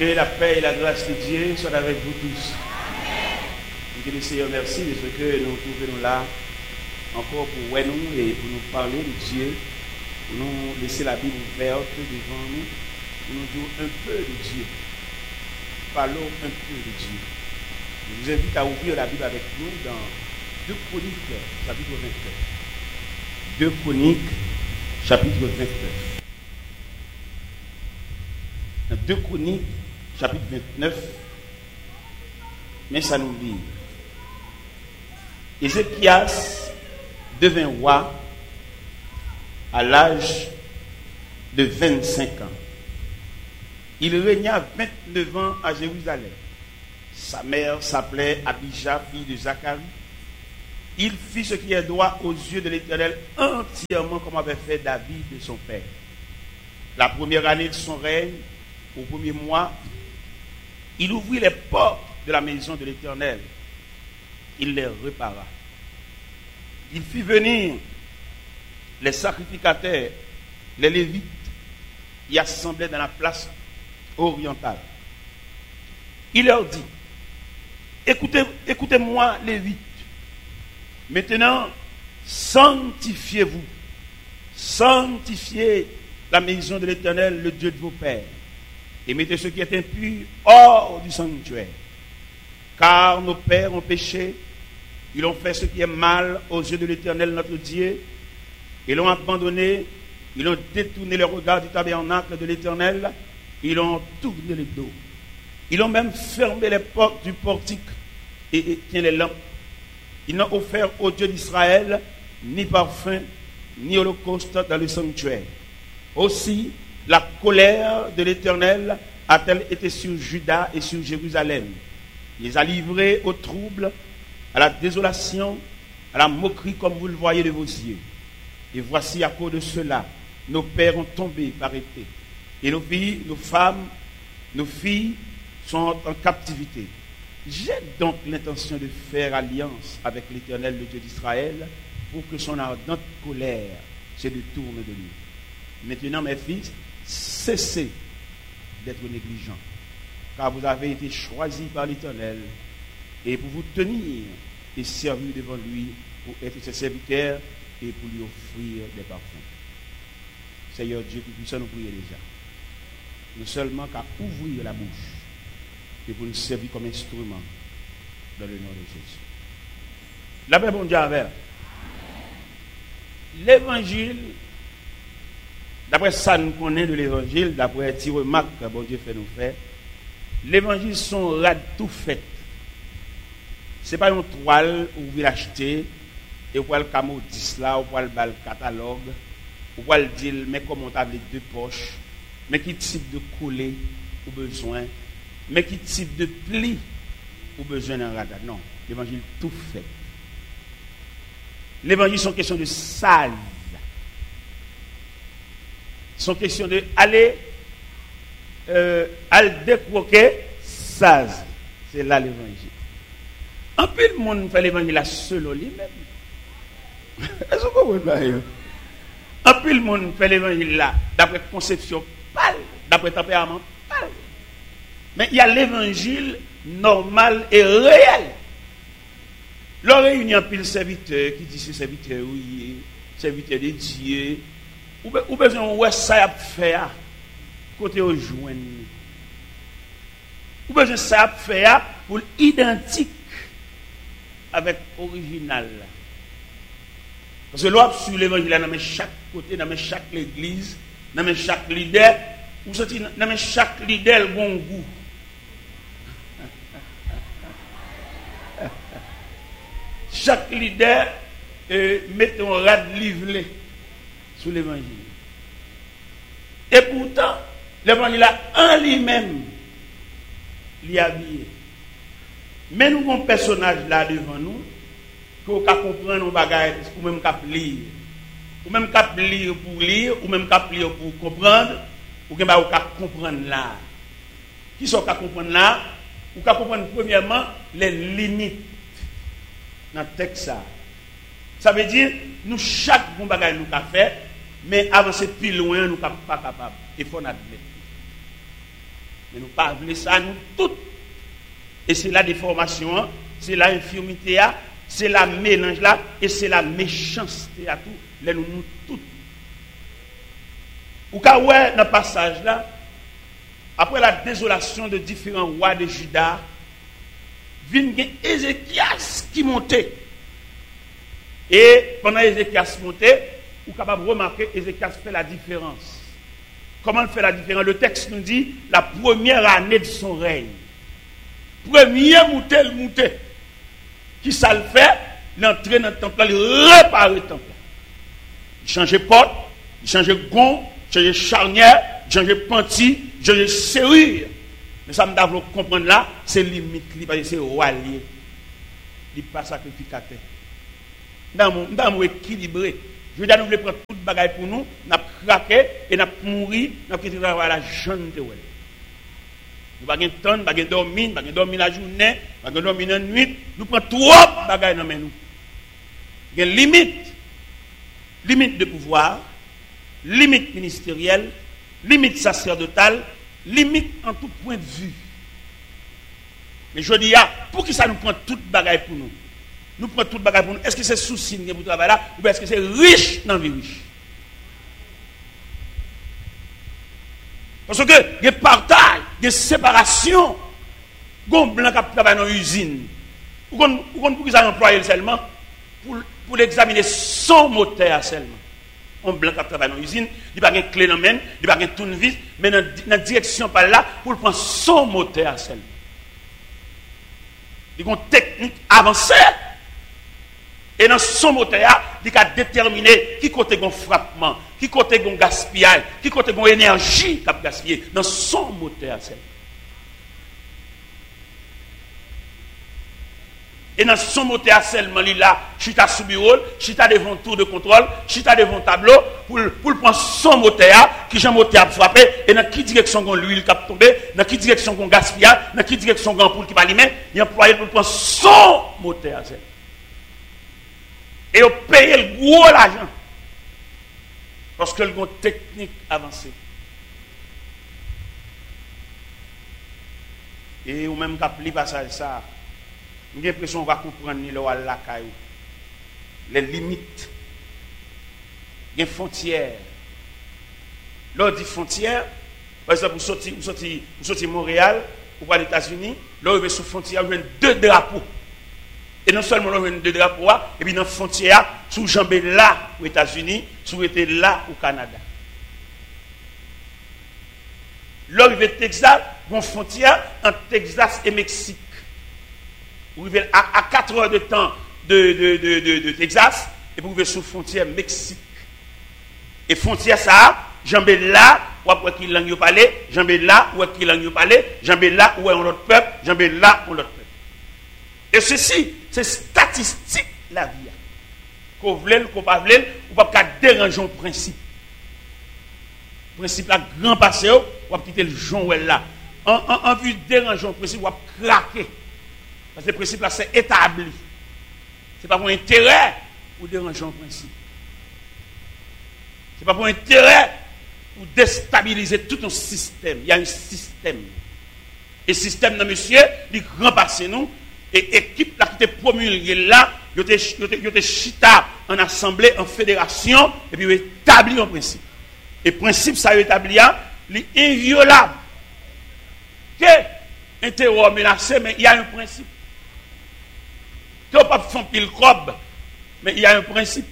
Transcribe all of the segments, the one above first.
Que la paix et la grâce de Dieu soient avec vous tous. Et que le Seigneur merci de ce que nous trouvons là encore pour nous et pour nous parler de Dieu, pour nous laisser la Bible ouverte devant nous, pour nous dire un peu de Dieu. Parlons un peu de Dieu. Je vous invite à ouvrir la Bible avec nous dans 2 Chroniques, chapitre 29. 2 Chroniques, chapitre 29. Dans 2 Chroniques, chapitre 29, mais ça nous dit. Ézéchias devint roi à l'âge de 25 ans. Il régna 29 ans à Jérusalem. Sa mère s'appelait Abija, fille de Zacharie. Il fit ce qui est droit aux yeux de l'Éternel entièrement comme avait fait David de son père. La première année de son règne, au premier mois, il ouvrit les portes de la maison de l'Éternel. Il les répara. Il fit venir les sacrificateurs, les Lévites, y assemblaient dans la place orientale. Il leur dit, écoutez-moi, Lévites. Maintenant, sanctifiez-vous. Sanctifiez la maison de l'Éternel, le Dieu de vos pères. Et mettez ce qui est impur hors du sanctuaire. Car nos pères ont péché, ils ont fait ce qui est mal aux yeux de l'Éternel notre Dieu, ils l'ont abandonné, ils ont détourné le regard du tabernacle de l'Éternel, ils ont tourné le dos. Ils ont même fermé les portes du portique et éteint les lampes. Ils n'ont offert au Dieu d'Israël ni parfum, ni holocauste dans le sanctuaire. Aussi, la colère de l'Éternel a-t-elle été sur Juda et sur Jérusalem. Il les a livrés au trouble, à la désolation, à la moquerie comme vous le voyez de vos yeux. Et voici à cause de cela, nos pères ont tombé par épée. Et nos filles, nos femmes, nos filles sont en captivité. J'ai donc l'intention de faire alliance avec l'Éternel, le Dieu d'Israël, pour que son ardente colère se détourne de lui. Maintenant, mes fils, cessez d'être négligents, car vous avez été choisis par l'Éternel, et pour vous tenir et servir devant lui, pour être ses serviteurs et pour lui offrir des parfums. Seigneur Dieu Tout-Puissant, nous prions déjà. Nous seulement qu'à ouvrir la bouche et pour nous servir comme instrument dans le nom de Jésus. La paix, bon Dieu, avec. L'évangile, d'après ça nous connaît de l'évangile, d'après les petites remarques que bon Dieu fait nous faire, l'évangile sont là tout fait. Ce n'est pas une toile où vous l'achetez et vous pouvez le camodis là, ou pouvez le catalogue, ou pouvez le dire, mais comment on a les deux poches, mais qui type de coller ou besoin, mais qui type de pli ou besoin d'un radar. Non, l'évangile tout fait. L'évangile sont question de sage. Sont question de aller décroquer sage. C'est là l'évangile. Un peu de monde fait l'évangile à seul lui-même. Est-ce que vous comprenez? Un peu de monde fait l'évangile là, d'après conception pâle, d'après tempérament pâle. Mais il y a l'évangile normal et réel. L'on réunit un pile serviteur qui dit ce serviteur, oui, serviteur de Dieu. Ou besoin de ça à faire côté au joindre. Ou besoin de ça à faire pour l'identique avec l'original. Parce que l'on sur l'évangile dans chaque côté, dans chaque église, dans chaque leader, ou dans chaque leader le bon goût. Chaque leader met un rad livré sur l'évangile. Et pourtant, l'évangile en lui-même, l'y habillé. Mais nous avons un personnage là devant nous, que vous comprendre nos bagages, ou même qu'à lire. Ou même qu'à lire pour lire, ou même qu'à lire pour comprendre, ou qu'à comprendre là. Qui sont qu'à comprendre là? Ou qu'à comprendre premièrement les limites dans le texte. Ça veut dire, nous, chaque bon bagage nous avons fait, mais avancer plus loin, nous ne sommes pas capables. Il faut l'admettre. Mais nous pas voulons ça, nous toutes. Et c'est la déformation, c'est la infirmité, c'est la mélange là, et c'est la méchanceté à tout. Là, nous toutes. Ou quand ouais, dans le passage là, après la désolation de différents rois de Juda, vient Ézéchias qui montait. Et pendant Ézéchias montait, vous êtes capable de remarquer Ézéchias fait la différence. Comment il fait la différence? Le texte nous dit la première année de son règne. Premier mouté. Qui ça le fait? Il entre dans le temple, il répare le temple. Il change porte, il change gond, il change charnière, il change panty, il change serrure. Mais ça me doit comprendre là, c'est limite, c'est roi lié. Il n'est pas sacrificateur. Nous sommes équilibrés. Je veux dire, nous voulons prendre toute bagaille pour nous, nous avons craqué et nous avons mouru, nous avons quitté la jeune de Nous n'avons pas de temps, nous n'avons pas dormir, nous n'avons pas dormir la journée, nous n'avons pas dormir la nuit. Nous prenons trop de bagaille dans nous. Il y a une limite de pouvoir, limite ministérielle, limite sacerdotale, limite en tout point de vue. Mais je dis, pour qui ça nous prend toute bagaille pour nous? Nous prenons toute bagaille pour nous. Est-ce que c'est souci pour travailler là ou est-ce que c'est riche dans la vie riche? Parce que il y a partage, il y a séparation. Gon blanc qui travaille dans l'usine. Ou pour qui ça emploie seulement pour l'examiner son moteur seulement. Un blanc qui travaille dans l'usine, il n'y a pas de clé dans la main, il n'y a pas de tournevis, mais dans la direction par là pour prendre son moteur seulement. Il y a une technique avancée. Et dans son moteur, il a déterminé qui côté gon frappement, qui côté gon gaspillage, qui côté gon énergie qui a gaspillé dans son moteur. Et dans son moteur seulement, il a chita sous bureau, chita devant tour de contrôle, chita devant tableau, pour prendre son moteur, qui j'ai moteur à frapper, et dans quelle direction gon l'huile qui a tombé, dans quelle direction gon gaspillage, dans quelle direction gon poule qui va allumer, il a employé pour prendre son moteur. Et on paye le gros l'argent. Parce que le gros technique avancée. Et ou même quand le passage ça, j'ai l'impression qu'on va comprendre les limites, les frontières. Là, dit frontières, par exemple, vous sortez Montréal, ou pour les États-Unis, là, vous avez sur frontière, vous avez 2 drapeaux. Et non seulement nous avons 2 drapeaux, et puis dans la frontière, sous jambes là aux États-Unis, sous était là au Canada. Là, vous avez Texas, une frontière entre Texas et Mexique. Vous avez à 4 heures de temps de Texas, et vous avez sous frontière Mexique. Et frontière ça, jambes là, ou après qui langue parler, jambes là, ou qui langue parler, jambes là, où est un autre peuple, jambes là, ou l'autre peuple. Et ceci, c'est statistique la vie. Qu'on voulait, qu'on ne pas voulait, ou pas déranger le principe. Le principe là, grand passé, ou pas quitter le joint là. En vue de déranger le principe, ou pas craquer. Parce que le principe là, c'est établi. Ce n'est pas pour intérêt ou déranger le principe. Ce n'est pas pour intérêt ou déstabiliser tout un système. Il y a un système. Et système, non, monsieur, il grand passé nous. Et équipe là qui était promulguée là, il était chita en assemblée, en fédération, et puis il établit un principe. Et principe, ça établit, il est inviolable. Que un terror menacé, mais il y a un principe. Que on ne peut pas faire pile cob, mais il y a un principe.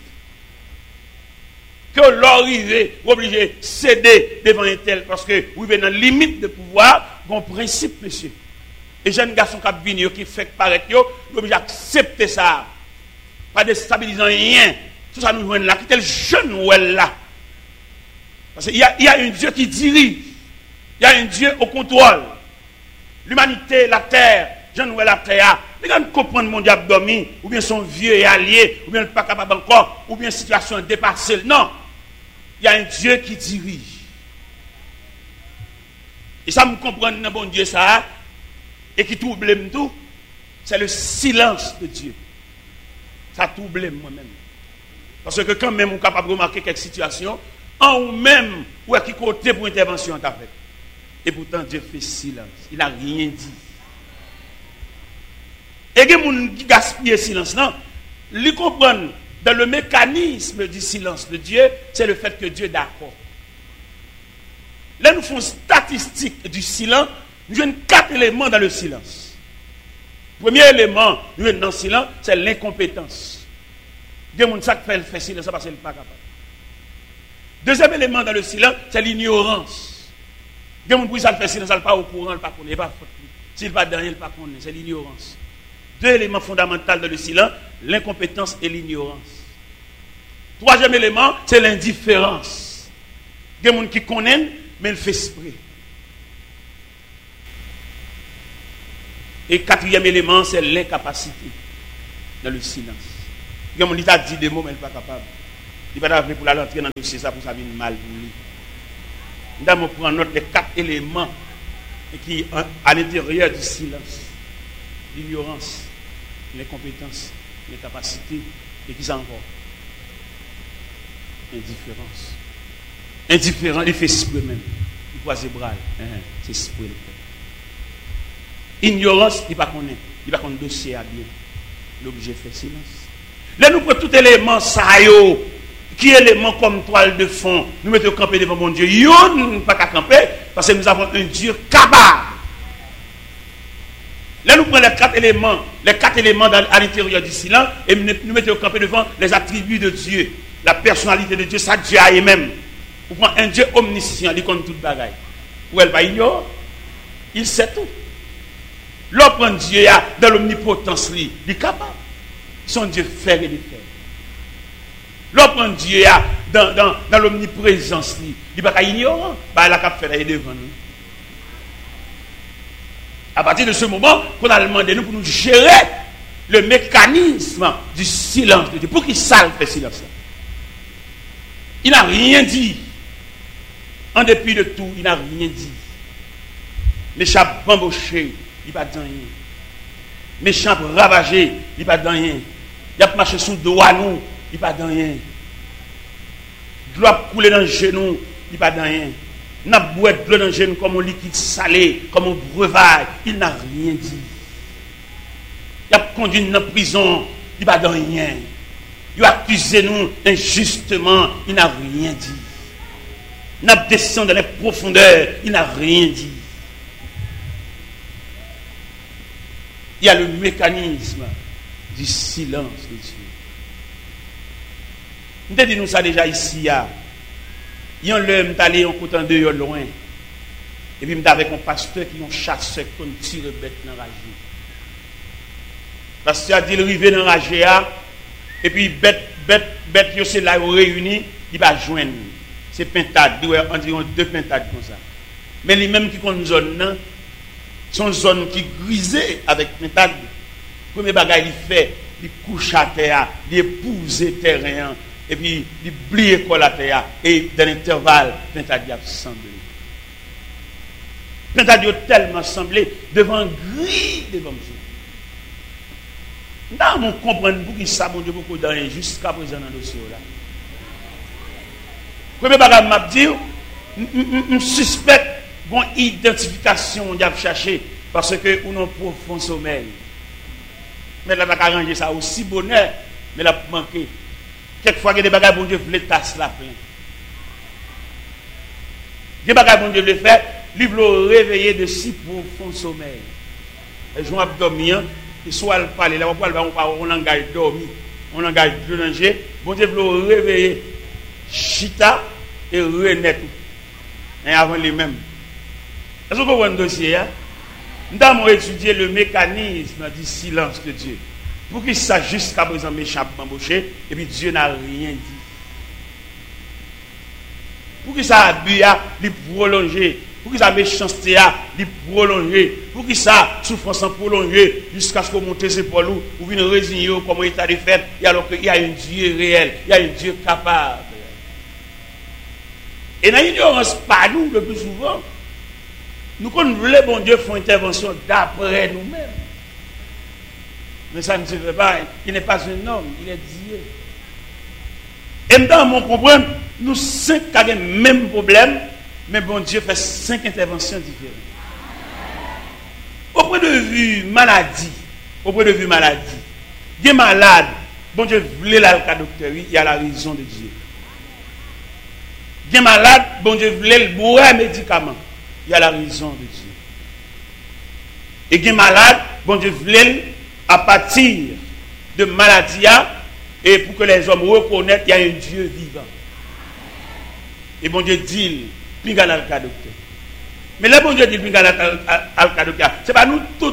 Que l'arrivée, obligé de céder devant un tel, parce que vous êtes dans la limite de pouvoir, il y a un principe, monsieur. Et jeunes garçons qui fait paraître, ils sont obligés d'accepter ça. Pas déstabilisant rien. Tout ça nous joue là. Qui est le jeune là? Parce qu'il y a un Dieu qui dirige. Il y a un Dieu au contrôle. L'humanité, la terre, jeune la terre. Les gens comprennent mon diable dormi, ou bien son vieux et allié, ou bien pas capable encore, ou bien situation dépassée. Non. Il y a un Dieu qui dirige. Et ça me comprend, bon Dieu, ça. Et qui trouble tout, c'est le silence de Dieu. Ça trouble moi-même. Parce que quand même on est capable de remarquer quelques situations, en ou même, ou à qui côté pour intervention t'a fait. Et pourtant, Dieu fait silence. Il n'a rien dit. Et les gens qui gaspillent le silence, non, ils comprennent dans le mécanisme du silence de Dieu, c'est le fait que Dieu est d'accord. Là, nous faisons statistique du silence. Nous avons 4 éléments dans le silence. Premier élément, nous avons dans le silence, c'est l'incompétence. Il y a des gens qui fait silence parce qu'ils ne sont pas capables. Deuxième élément dans le silence, c'est l'ignorance. Il y a des gens qui fait silence, ils ne sont pas au courant, ils ne sont pas connus, ils ne sont pas faute. S'ils ne sont pas dans rien, ils ne sont pas connus. C'est l'ignorance. 2 éléments fondamentaux dans le silence, l'incompétence et l'ignorance. Troisième élément, c'est l'indifférence. Il y a des gens qui connaissent, mais ils font esprit. Et 4e élément, c'est l'incapacité dans le silence. Il y a des gens qui ont dit des mots, mais ils ne sont pas capables. Il va pas pour l'entrer dans le dossier, ça pour ça vient mal pour lui. Nous allons prendre note des 4 éléments qui à l'intérieur du silence. L'ignorance, l'incompétence, l'incapacité, et qui ça encore? Indifférence. Indifférent, il fait esprit même. Il croise les bras. C'est esprit. Ignorance, il ne connaît pas. Il ne connaît pas le dossier à bien. L'objet fait silence. Là, nous prenons tout élément, ça qui est élément comme toile de fond. Nous mettons camper devant mon Dieu. Nous ne pas qu'à camper parce que nous avons un Dieu capable. Là, nous prenons les 4 éléments à l'intérieur du silence et nous mettons camper devant les attributs de Dieu, la personnalité de Dieu, ça Dieu a lui-même. Vous prenez un Dieu omniscient, il connaît toute bagaille. Ou elle va ignorer, il sait tout. L'on prend Dieu dans l'omnipotence, il est capable. Son Dieu fait et défait. L'on prend Dieu dans l'omniprésence, il n'est pas ignorant, il a qu'à faire devant nous. À partir de ce moment, qu'on a demandé nous pour nous gérer le mécanisme du silence de Dieu. Pour qu'il salve le silence là. Il n'a rien dit. En dépit de tout, il n'a rien dit. Méchant bamboché, il n'a pas dit rien. Méchant ravagé, il n'a pas dit rien. Il a marché sous le dos à nous, il n'a pas dit rien. De l'eau a coulé dans le genou, il n'a pas dit rien. N'a boit de l'eau dans le genou comme un liquide salé, comme un breuvage, il n'a rien dit. Il a conduit dans la prison, il n'a pas dit rien. Il a accusé nous injustement, il n'a rien dit. Il a descendu dans les profondeurs, il n'a rien dit. Il y a le mécanisme du silence de Dieu. Nous avons dit nous ça déjà ici. Il y a un homme qui allé en côté de loin. Et puis, avec un pasteur qui ont chassé comme tire bête dans la rage. Le pasteur a dit il arrive dans la rage. Et puis, bête, c'est là où réunis, il va joindre. C'est pentade, environ 2 pentades comme ça. Mais les mêmes qui ont une zone, sont une zone qui grisée avec pentade. Le premier bagage il fait, il couche à terre, il épouse le terrain, et puis il plie la terre, et dans l'intervalle, pentade a semblé. Pentade a tellement semblé devant gris devant Dieu. Nous on comprend pour qui ça, mon Dieu, beaucoup d'années jusqu'à présent dans le dossier là. Premier bagage m'a dit, je suspecte une identification qu'on a cherché parce que nous avons un profond sommeil. Mais là, on a arrangé ça aussi bonheur, mais là, manqué. Quelquefois, il y a des bagages, bon Dieu, voulait tasser la plein. Des bagages, bon Dieu, voulait faire, lui voulait réveiller de si profond sommeil. Et je vais dormir, et soit elle parle, là, on langage dormi, on langage de danger, bon Dieu, voulait réveiller. Chita et René et avant les mêmes. Est-ce que vous voyez un dossier? Nous avons étudié le mécanisme du silence de Dieu. Pour qu'il sache jusqu'à présent méchant embauché, et puis Dieu n'a rien dit. Pour qu'il ça abus, il prolongé. Pour qu'il ça méchanceté, il prolongé. Pour qu'il ça souffrance prolongée jusqu'à ce qu'on monte ses épaules ou vienne résigner comme état de fait, et alors qu'il y a un Dieu réel, il y a un Dieu capable. Et dans l'ignorance, pas nous, le plus souvent, nous connaissons le bon Dieu font intervention d'après nous-mêmes. Mais ça ne se fait pas. Il n'est pas un homme, il est Dieu. Et maintenant, on comprend, nous cinq avons le même problème, Mais bon Dieu fait 5 interventions différentes. Au point de vue maladie, il est malade, bon Dieu voulait là le docteur, il y a la raison de Dieu. Il est malade, bon Dieu voulait le boire un médicament, il y a la raison de Dieu. Et il est malade, bon Dieu voulait à partir de maladie, et pour que les hommes reconnaissent qu'il y a un Dieu vivant. Et bon Dieu dit, pinga là le docteur. Mais là, bon Dieu dit, pinga là le docteur, c'est pas nous tous.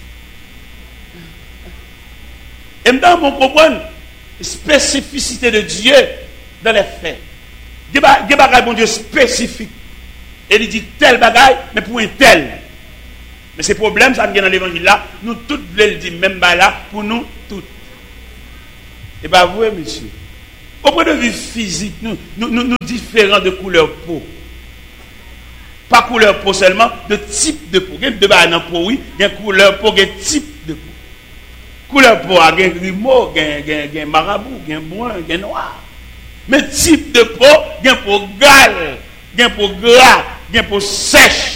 Et maintenant, on comprend la spécificité de Dieu dans les faits. Il y a des bagages, bon Dieu, spécifiques. Et il dit tel bagaille, mais pour un tel. Mais ces problèmes, ça nous dans l'évangile là, nous tous voulons le dire, même là, pour nous tous. Et bien, vous, monsieur, au point de vue physique, nous différents de couleur peau. Pas couleur peau seulement, de type de peau. Il y a deux bagages dans peau, oui, il y a couleur peau, il y a type de peau. Couleur peau, il y a grimaud, il y a marabout, il y a brun, il y a noir. Mais type de peau, il y a peau gale, il y a peau gras, il y a peau sèche.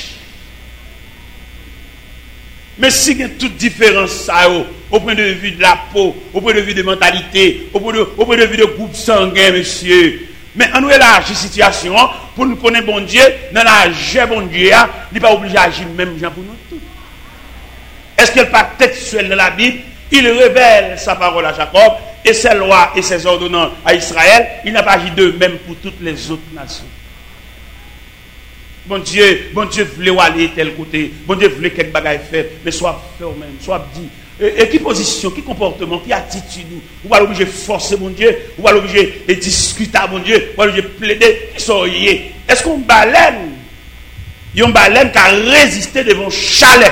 Mais si il y a toute différence au point de vue de la peau, au point de vue de mentalité, au point de vue de groupe sanguin, monsieur. Mais on nous élargit la situation pour nous connaître bon Dieu, dans la jeu bon Dieu, il n'est pas obligé d'agir même pour nous tous. Est-ce qu'il n'est pas textuel dans la Bible? Il révèle sa parole à Jacob et ses lois et ses ordonnances à Israël. Il n'a pas agi de même pour toutes les autres nations. Bon Dieu voulait aller tel côté. Bon Dieu voulait quelque bagaille faire. Mais soit fait au même, soit dit. Et qui position, qui comportement, qui attitude, ou pas l'obligé de forcer mon Dieu, ou pas l'obligé de discuter à mon Dieu, ou pas l'obligé de plaider, qui sont liés. Est-ce qu'on baleine? Il y a une baleine qui a résisté devant chalet.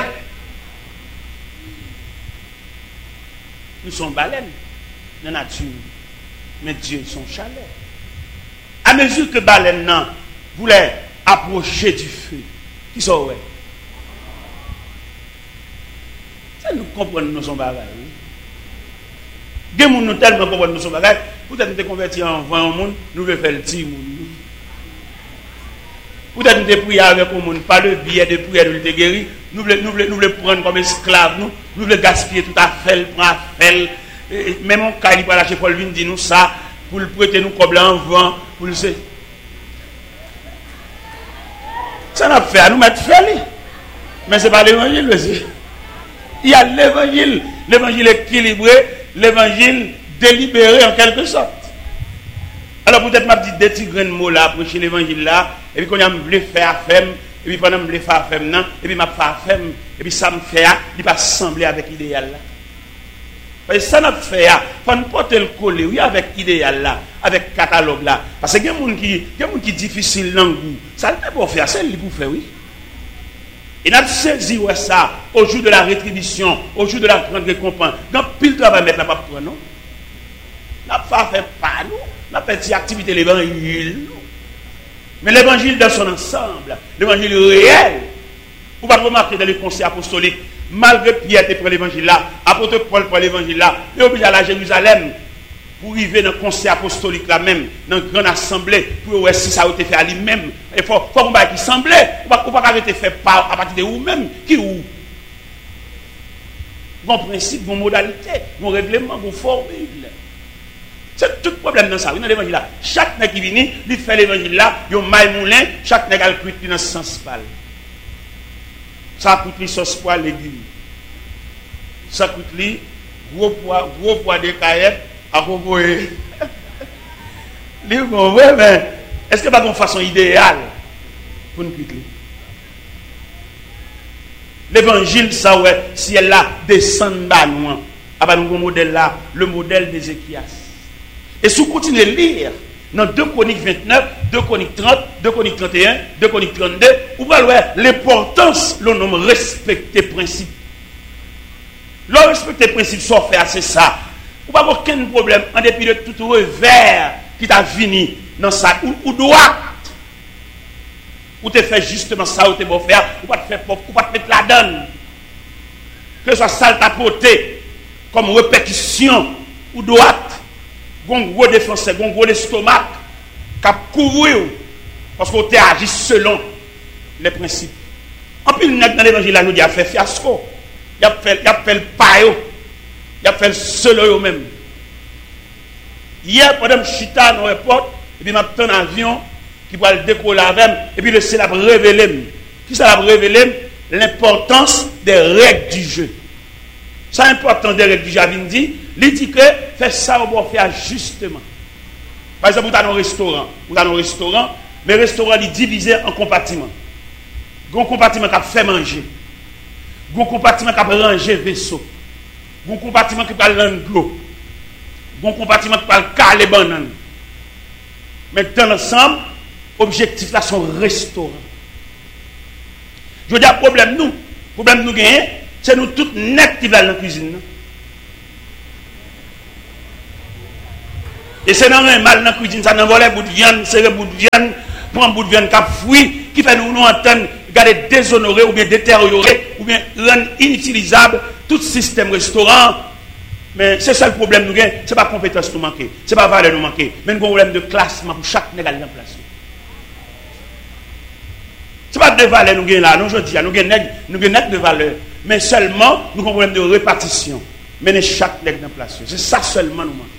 Nous sommes baleines dans la nature, mais Dieu est son chalet. À mesure que baleine voulait approcher du feu, qui sont ouais. Ça nous comprenons nous sommes bagages. Des gens nous tellement comprennent nous sommes bagages. Peut-être nous sommes convertis en voyant monde, nous voulons faire le petit monde. Peut-être nous sommes priés avec le monde, pas le billet de prière de guérir. Nous voulons prendre comme esclaves, nous voulons gaspiller tout à fait, prendre à faire. Même en cas, il va lâcher Paul Vin, dit nous ça, pour le prêter nous comme en vent, pour le c'est. Ça n'a pas fait à nous mettre fait. Mais ce n'est pas l'évangile, monsieur. Il y a l'évangile équilibré, l'évangile délibéré en quelque sorte. Alors peut-être m'a dit des petits grains de mots là, prêcher l'évangile là, et puis quand on voulu faire femme, et puis pendant que je voulais faire femme, et puis m'a fait femme, et puis ça me fait, il va sembler avec l'idéal là. Parce que ça n'a fait, il faut nous porter le collet, oui, avec l'idéal là, avec le catalogue là. Parce que il y a des gens qui sont difficiles dans le goût. Ça ne peut pas faire, c'est lui pour faire, oui. Et nous avons saisi ça au jour de la rétribution, au jour de la grande récompense. Dans pile travail mettre la pape, non? Nous n'avons pas fait pas, nous. Nous avons fait une activité de l'évangile. Mais l'évangile dans son ensemble, l'évangile réel, vous pouvez remarquer dans les conseils apostoliques, malgré Pierre était pour l'évangile là, apôtre Paul pour l'évangile là, il est obligé à la Jérusalem pour arriver dans le conseil apostolique là même, dans une grande assemblée, pour voir si ça a été fait à lui-même. Il faut qu'on va qui semblait, ou pas arrêter de faire part à partir de vous-même, qui ou. Bon principe, bon modalité, bon règlement, bon formule. C'est tout le problème dans ça. Dans l'évangile là, chaque nègre qui vient, il fait l'évangile là, il y a un maille moulin, chaque nègre a le cuit dans ce sens pâle. Ça coûte les sauce pois légumes. Ça coûte les gros poids de caillettes à renvoyer. Mais est-ce que pas une façon idéale pour nous quitter? L'évangile, ça ouais, si elle là descend bas nous, à nous modèle là, le modèle d'Ézéchias. Et si vous continuez à lire dans 2 Chroniques 29, 2 Chroniques 30, 2 Chroniques 31, 2 Chroniques 32, vous voyez l'importance, le nom respecter principe. Le respecter principe, soit fait, c'est ça. Vous n'avez aucun problème en dépit de tout revers qui t'a fini dans ça, ou droit. Ou te fait justement ça, ou te beau faire, ou pas te faire pauvre, ou pas te mettre la donne. Que ce soit sale tapoté, comme répétition, ou droite, gon gros défenseur, gon gros l'estomac, qui a couvert, parce qu'on t'a agi selon les principes. En plus, dans l'évangile, là, nous dit, il a fait fiasco. Il a fait le payo. Il a fait le solo même. Hier, pendant que je suis dans l'aéroport, et puis je suis un avion qui va le décoller avec, et puis le ciel a révélé. Qui ça a révélé? L'importance des règles du jeu. Ça, l'importance des règles du jeu, il dit que fait ça, on va faire justement. Par exemple, vous avez un restaurant. Mais le restaurant est divisé en compartiments. Il y a un compartiment qui a fait manger. Il y a un compartiment qui a rangé vaisseau. Il y a un compartiment qui a l'eau. Il y a un compartiment qui a caler banane. Mais dans l'ensemble, l'objectif là, c'est un restaurant. Je dis, le problème nous gagnons, c'est nous tous net qui veulent dans la cuisine. Et c'est dans un mal dans la cuisine, ça n'a volé bout de viande, serré bout de viande, prendre bout de viande qui a fouillé, qui fait nous entendre, garder déshonorer ou bien détériorer, ou bien rendre inutilisable tout système restaurant. Mais c'est ça le problème nous gagnons, ce n'est pas compétence nous manquer, ce n'est pas valeur nous manquer, mais un problème de classement pour chaque négal en place. Ce n'est pas de valeur nous gagnons là, non, je dis, nous gagnons de valeur, mais seulement nous avons un problème de répartition. Mais chaque négal en place. C'est ça seulement nous manquons.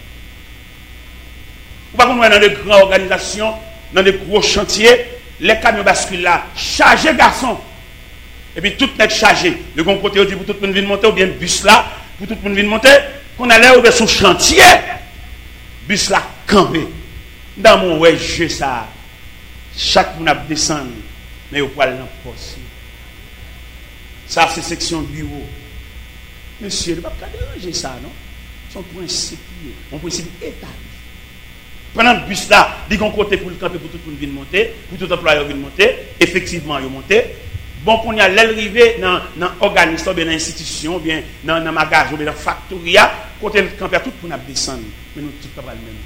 Vous ne pouvez pas dans de grandes organisations, dans de gros chantiers, les camions basculent là, chargés garçons. Et puis tout est chargé. Le bon côté, on dit pour tout le monde venir monter, ou bien bus là, pour tout le monde venir monter, qu'on allait ouvrir son chantier, bus là, campé. Dans mon ouais, jeu ça, chaque monde a descendu, mais au poil dans le poste. Ça, c'est section bureau. Monsieur, il ne va pas déranger ça, non? Son principe, mon principe établi. Pendant le bus là, il y a un côté pour le camper pour tout le monde venir monter, pour tout employé venir monter, effectivement, il monter. Bon, qu'on y a l'arrivée dans l'organisme, bien dans l'institution, bien dans le magasin, bien dans la factoria, côté le camper, tout le monde descendre. Mais nous, tout pas le même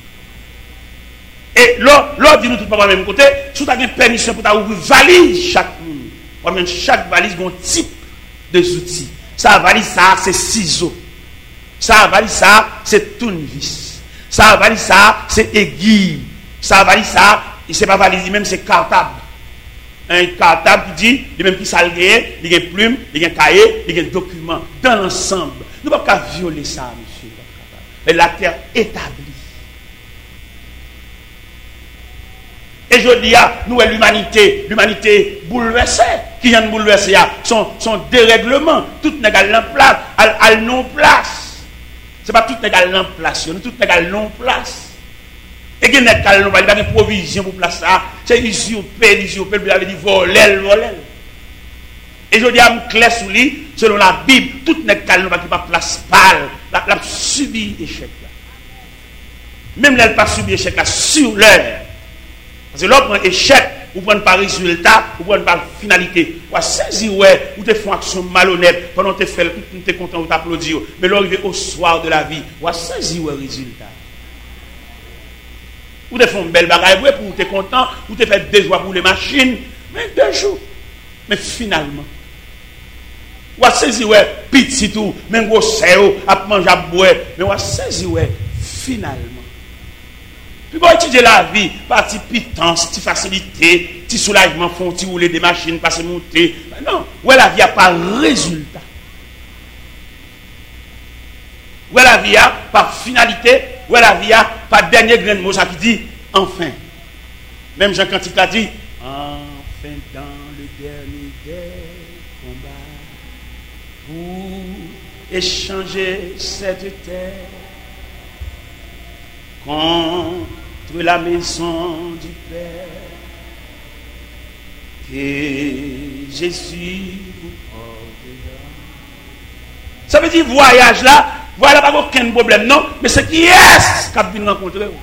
côté. Et l'autre dit nous, tout pas le même côté, si vous avez une permission pour ouvrir valise chaque monde. Chaque valise a un type de outils. Ça, valise, ça, c'est ciseaux. Ça, valise, ça, c'est tournevis. Ça valise ça, c'est aiguille. Ça valise ça, c'est pas valise même, c'est cartable. Un cartable qui dit, il même qui salgué, il y a une plume, il y a un cahier, il y a un document. Dans l'ensemble, nous ne pouvons pas violer ça, monsieur. Mais la terre établie. Et je dis à nous, l'humanité bouleversée, qui vient de bouleverser, son dérèglement, tout n'est qu'à place, à non-place. Ce n'est pas tout égal en place, tout égal non place. Et il n'y a pas de provision pour place ça. C'est usurpé, il avait dit voler. Et je dis à mon clair sous lui, selon la Bible, tout n'est pas place pâle. La subi échec là. Même là, elle pas subi échec là, sur l'heure. Parce que l'autre prend échec, ou prend pas résultat, ou prend pas finalité. Ou saisir, ouais, ou te font action malhonnête, pendant que tu fais, tu es content, ou t'applaudis. Mais l'arrivée au soir de la vie, ou saisir, ouais, résultat. Ou te font une belle bagaille, ouais, pour tu es content, ou te fait des joies pour les machines, mais 2 jours. Mais finalement, ou saisir, ouais, petit tout, même gros cerveau, à manger, à boire, mais ou saisir, ouais, finalement. Puis bon, étudier la vie, partie pitance, petite facilité, petit soulagement, font petit rouler des machines, passer monter. Non, où la vie a pas résultat. Où la vie a pas finalité, où la vie a pas dernier grain de mot, ça qui dit enfin. Même Jean Cantique a dit enfin dans le dernier des combats pour échanger cette terre. Contre la maison du Père, que Jésus vous portera. Ça veut dire voyage là, voilà pas aucun problème, non, mais c'est qui est-ce qui a pu rencontrer vous?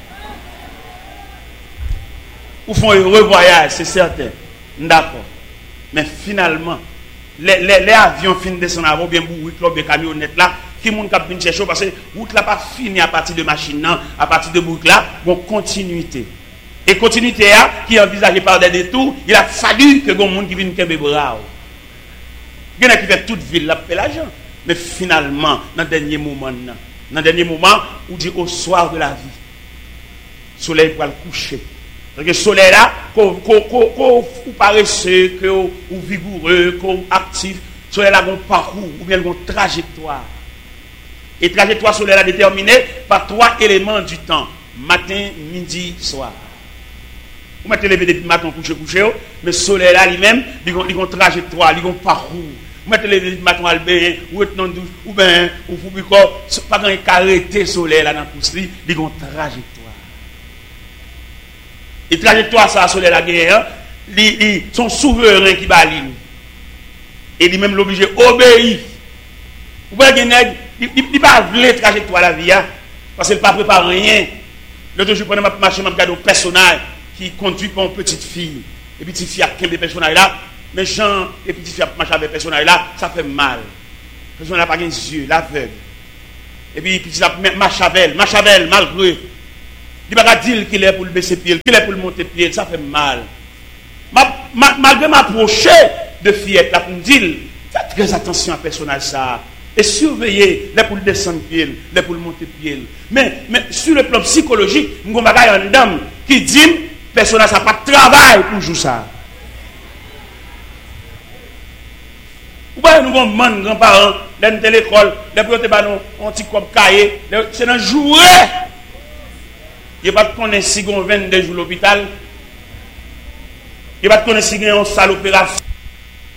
Ou font un heureux voyage, c'est certain. D'accord. Mais finalement, les avions finissent de descendre avant, bien bourrés, bien camionnettes là, qui moun k'ap vinn chercher parce que route là pas fini à partir de machine non, à partir de boucle là, bon continuité. Et continuité qui est envisagée par des détours, il a fallu que gon moun qui vienne kembe bras. Il y en a qui fait toute ville là fait l'argent, mais finalement dans dernier moment où dit au soir de la vie, soleil pour le coucher, Donc le soleil là, qu'on paresseux, qu'on vigoureux, qu'on actif, le soleil là, qu'on parcours, ou bien qu'on trajectoire. Et trajectoire soleil là déterminée par 3 éléments du temps. Matin, midi, soir. Vous mettez lever depuis matin, coucher, mais le soleil là lui-même, il a une trajectoire, il a un parcours. Vous mettez lever depuis matin, ou bien, ou pas quand il arrêté le soleil là dans le pouce, il a une trajectoire. Et trajectoire, ça, soleil la guerre, son souverain qui va l'île. Et lui-même l'obligé obéir. Vous voyez, il ne pas la trajectoire la vie, parce qu'il ne pas préparer rien. L'autre jour, je marché, je regarde un personnage qui conduit pour une petite fille. Et puis, petite fille a 15 personnages là, mais Jean et petite fille a marché avec personnage là, ça fait mal. Le personnage n'a pas les yeux, l'aveugle. Et puis, petite fille marche avec elle, malgré. Il ne va pas dire qu'il est pour le baisser pied, qu'il est pour le monter pied, ça fait mal. Malgré m'approcher de fillette là pour me dire, faites très attention à personnage ça. Et surveiller les pour le descendre pied, les pour le monter pied. Mais sur le plan psychologique, nous avons une dame qui dit, personnage ça pas de travail pour jouer ça. Vous voyez, nous avons grands-parents, dans l'école, les pour on petit comme cahier, c'est dans jouer. Il n'y a pas de connaître si on 22 jours à l'hôpital. Il n'y a pas de connaître si on salle opération.